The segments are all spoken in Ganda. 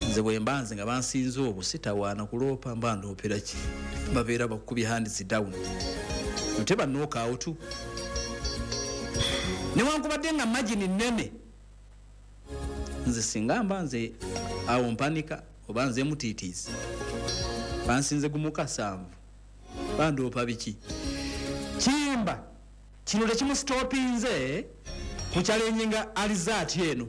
nze bwe mbanze nga bansinze obwo sitawaana kuloopa mba ndoopera ki babeera bakubye hands down nteba nookaawo tu newankubadde nga magini nnene nze singa mba nze awo mpanika oba nze mutiitiisi bansinze gumuka 7 bandoopa biki kimba kino tekimusitopinze ku challenge nga alizaati eno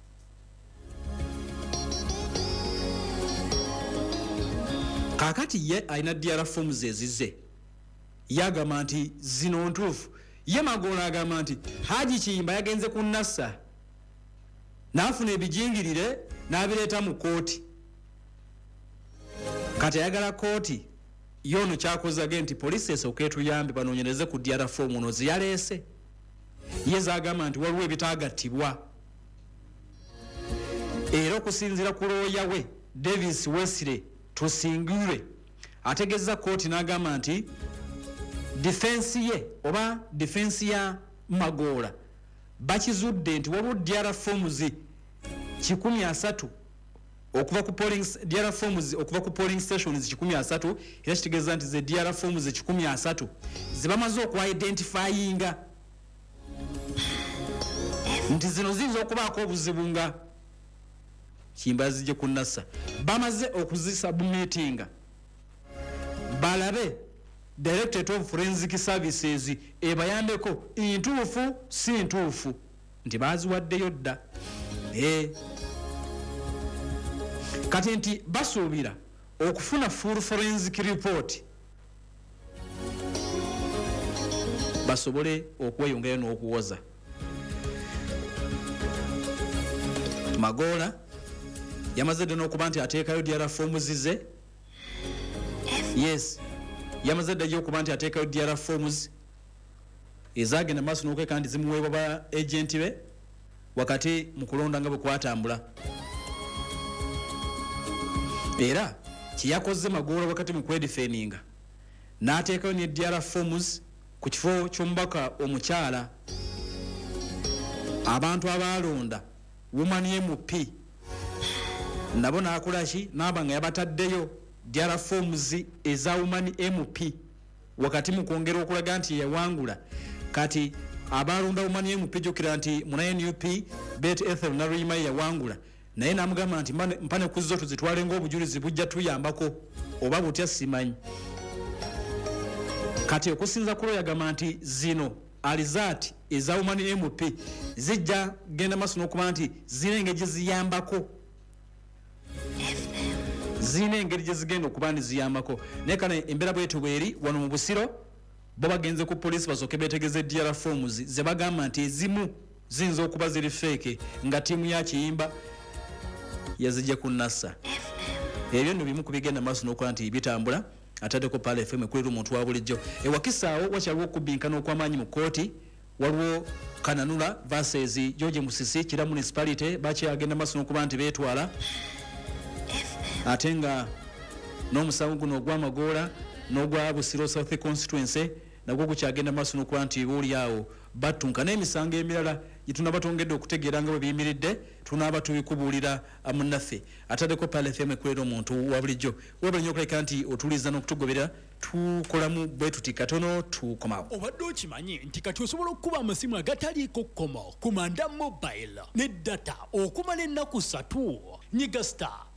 kakati ye alina DR forms ezize yagamba nti zino ntuufu ye Magoola agamba nti Haji Kiyimba yagenze ku Nassa n'afuna ebijingirire n'abireeta mu kooti kati ayagala kooti yono kyakozage nti poliisi esooka etuyambe banoonyereze ku DR form ono ziyaleese ye zagamba nti waliwo ebitaagattibwa era okusinziira ku looya we Davis Wesley Tusingire ategeeza kooti n'agamba nti defense ye oba defense ya Magoola bakizudde nti waliwo DR forms 130 okuva ku polling DR forms okuva ku polling stations 130 era kitegeeza nti ze DR forms 130 zibamaze okwa-identifyinga nti zino ziyinza okubaako obuzibu nga Kiyimba zijje ku Nassa bamaze okuzisubmitinga balabe Directorate of Forensic Services ebayambeko intuufu si ntuufu nti baziwaddeyo dda kati nti basuubira okufuna full forensic report basobole okweyongayo n'okuwoza Magoola yamaze dde n'okuba nti ateekayo DR forms ze yes yamaze dde okuba nti ateekayo DR forms ezagenda maaso n'okweka nti zimuweebwa ba agenti be wakati mu kulonda nga bwe kwatambula era kiyakoze Magoola wakati mu kwedifeninga n'ateekayo ne DR forms ku kifo ky'omubaka omukyala abantu abalonda woman MP nabo n'akola ki n'aba nga yabataddeyo DR forms eza woman MP wakati mu kwongera okulaga nti yawangula kati abalonda woman MP jokira nti muna NUP Bet Ethel Narima yawangula naye namugamba nti mpane kuzo tuzitwale ng'obujulizi bujja tuyambako oba butya simanyi kati okusinza kulo yagamba nti zino alizaati eza woman MP zijja genda maaso n'okuba nti zina engeri gye ziyambako zina engeri gye zigenda okuba nti ziyambako naye kale embeera bwetu bweri wano mu Busiro bo bagenze ku poliisi basooke beetegeze DR forms ze bagamba nti ezimu ziyinza okuba ziri fake nga ttiimu ya Kiyimba yazijja ku Nassa ebyo nno bimu ku bigenda maaso n'okuba nti bitambula ataddeko Pale FM ekulira omuntu wa bulijjo ewakisaawo wakyaliwo okubbinkana okw'amaanyi mu kooti waliwo Kananula versus George Musisi Kira municipality bakyagenda maaso n'okuba nti beetwala ate nga n'omusango guno ogwa Magoola n'ogwa Busiro South Constituency nagwo gukyagenda maaso n'okuba nti booli awo battunka n'emisango emirala gye tunabatongedde okutegeera nga bwe biyimiridde tunaaba tubikubuulira munnaffe ataddeko Pale FM ekulira omuntu wa bulijjo webala nnyo okuleka nti otuliza n'okutugobera tukolamu bwe tuti katono tukomawo obadde okimanyi nti kati osobola okukuba amasimu agataliiko kkomo ku Manda Mobile ne data okumala ennaku 3 nyiga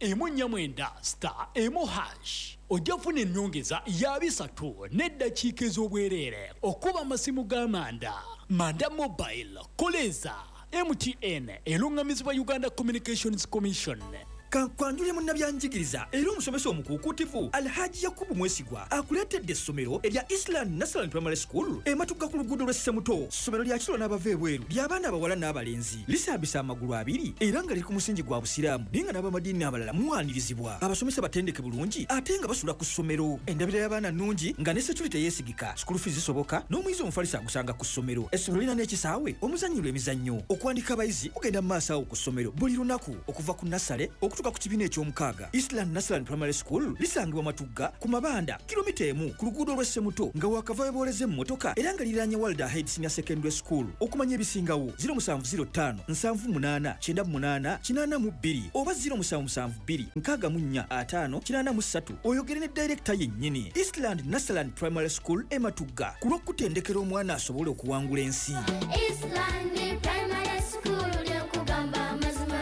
*149*1# ojja funa ennyongeza ya 3 n'eddakiika ez'obwereere okuba amasimu ga Manda Mobile koleza MTN elungamizibwa Uganda Communications Commission. Kankwanjule munnabyanjigiriza era omusomesa omukuukutivu Alhaji Yakubu Mwesigwa akuleetedde essomero erya Island National Primary School ematuka ku luguudo lwa Ssemuto. Ssomero lya kiro n'abava ebweru ly'abaana abawala n'abalenzi lisambisa amagulu 2 era nga liri ku musingi gwa Busiraamu naye nga n'abamadiini abalala muwaanirizibwa. Abasomesa batendeke bulungi ate nga basula ku ssomero. Endabira y'abaana nnungi nga ne security yeesigika. School fees zisoboka n'omuyizi omufalisa agusanga ku ssomero. Essomero lirina n'ekisaawe omuzannyirwa emizannyo. Okuwandika abayizi ogenda mu maaso awo ku ssomero buli lunaku okuva ku Nassale n'okutuuka ku kibiina eky'omukaaga. Eastland National Primary School lisangibwa Matugga ku Mabanda kilomita emu ku luguudo lw'Essemuto nga wakava booleze emmotoka era nga liraanye Walder Head Senior Secondary School. Okumanya ebisingawo 0705 78 98 82 oba 0772 64 53 oyogere ne director yennyini. Eastland National Primary School Matugga ku lw'okutendekera omwana asobole okuwangula ensi. Eastland Primary School lyokugamba amazima.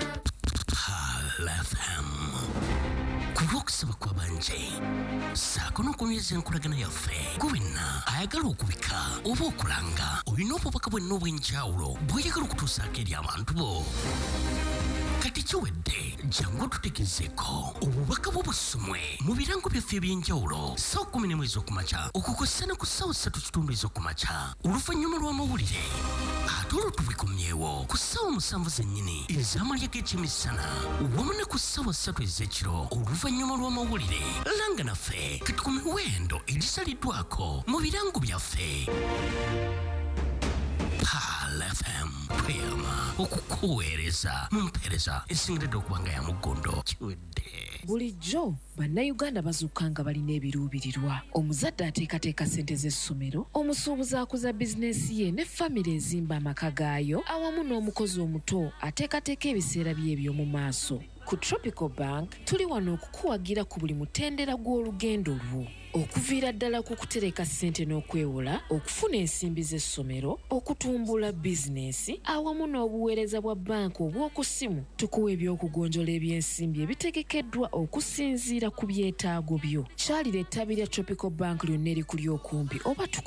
FM kulokusaba kwa banje saako n'okunyweza enkolagana yaffe gwenna ayagala okubika oba okulanga olina obubaka bwenna obw'enjawulo bw'oyagala okutuusaako eri abantu bo. Kati kiwedde jangu tutegezeeko obubaka bw'obusumwe mu birango byaffe eby'enjawulo ssaawa 11 ez'okumakya okukosa ku ssaawa 3:30 ez'okumakya oluvannyuma lw'amawulire ate olwo tubikomyewo ku ssaawa 7 zennyini ez'amalya g'ekyemisana wamu ne ku ssaawa 3 ez'ekiro oluvannyuma lw'amawulire. Langa naffe kati ku miwendo egisaliddwako mu birango byaffe. FM Prima okukuweereza mu mpeereza esingiridde okuba nga ya muggondo kiwedde. Bulijjo bannayuganda bazuuka nga balina ebiruubirirwa. Omuzadde ateekateeka ssente z'essomero, omusuubuzi akuza bizinensi ye ne famire ezimba amaka gaayo awamu n'omukozi omuto ateekateeka ebiseera bye eby'omu maaso. Ku Tropical Bank tuli wano okukuwagira ku buli mutendera gw'olugendo lwo. Okuviira ddala ku kutereka ssente n'okwewola, okufuna ensimbi z'essomero, okutumbula bizinensi awamu n'obuweereza bwa banka obw'oku ssimu. Tukuwa ebyokugonjola eby'ensimbi ebitegekeddwa okusinziira ku byetaago byo. Kyalira ettabi lya Tropical Bank lyonna erikuli okumpi oba